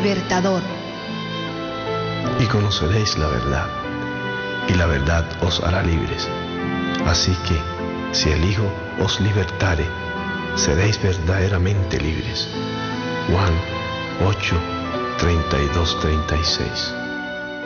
libertador. Y conoceréis la verdad, y la verdad os hará libres. Así que, si el Hijo os libertare, seréis verdaderamente libres. Juan 8, 32-36.